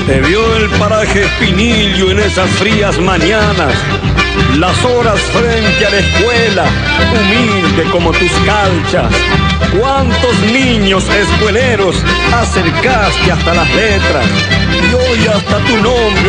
Te vio el paraje Espinillo en esas frías mañanas, las horas frente a la escuela, humilde como tus calchas. Cuántos niños escueleros acercaste hasta las letras, y hoy hasta tu nombre